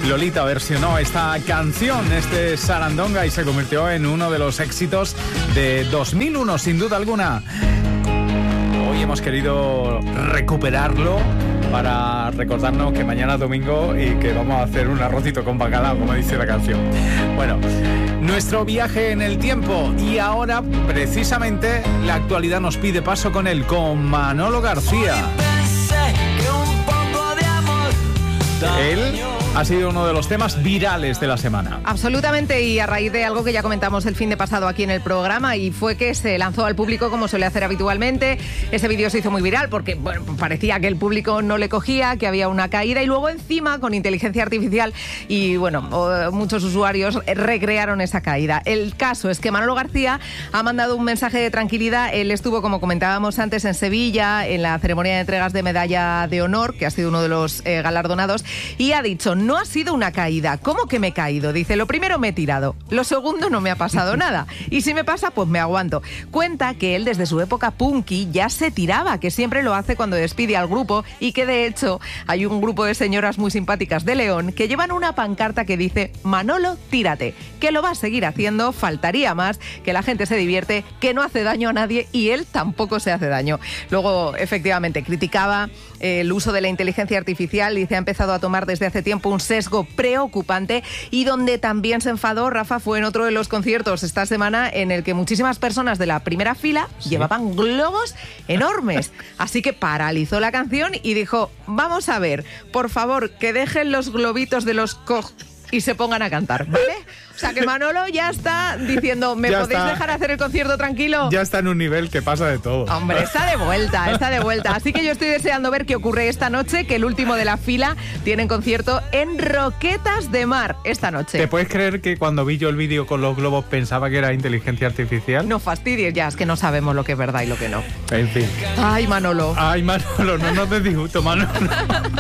Lolita versionó esta canción, este Sarandonga, y se convirtió en uno de los éxitos de 2001, sin duda alguna. Hoy hemos querido recuperarlo para recordarnos que mañana es domingo y que vamos a hacer un arrocito con bacalao, como dice la canción. Bueno, nuestro viaje en el tiempo, y ahora precisamente la actualidad nos pide paso con él, con Manolo García. Él ha sido uno de los temas virales de la semana. Absolutamente, y a raíz de algo que ya comentamos el fin de pasado aquí en el programa, y fue que se lanzó al público como suele hacer habitualmente. Ese vídeo se hizo muy viral porque parecía que el público no le cogía, que había una caída, y luego encima con inteligencia artificial y muchos usuarios recrearon esa caída. El caso es que Manolo García ha mandado un mensaje de tranquilidad. Él estuvo, como comentábamos antes, en Sevilla en la ceremonia de entregas de medalla de honor, que ha sido uno de los galardonados, y ha dicho: no ha sido una caída. ¿Cómo que me he caído? Dice: lo primero, me he tirado. Lo segundo, no me ha pasado nada. Y si me pasa, pues me aguanto. Cuenta que él desde su época punky ya se tiraba, que siempre lo hace cuando despide al grupo, y que de hecho hay un grupo de señoras muy simpáticas de León que llevan una pancarta que dice: Manolo, tírate. Que lo va a seguir haciendo, faltaría más, que la gente se divierte, que no hace daño a nadie y él tampoco se hace daño. Luego, efectivamente, criticaba el uso de la inteligencia artificial. Dice: ha empezado a tomar desde hace tiempo un sesgo preocupante. Y donde también se enfadó, Rafa, fue en otro de los conciertos esta semana en el que muchísimas personas de la primera fila llevaban globos enormes. Así que paralizó la canción y dijo: vamos a ver, por favor, que dejen los globitos de los y se pongan a cantar, ¿vale? O sea, que Manolo ya está diciendo: ¿me podéis dejar hacer el concierto tranquilo? Ya está en un nivel que pasa de todo. Hombre, está de vuelta. Así que yo estoy deseando ver qué ocurre esta noche, que el último de la fila tiene concierto en Roquetas de Mar esta noche. ¿Te puedes creer que cuando vi yo el vídeo con los globos pensaba que era inteligencia artificial? No fastidies ya, es que no sabemos lo que es verdad y lo que no. En fin. Ay, Manolo. No nos des disgusto, Manolo.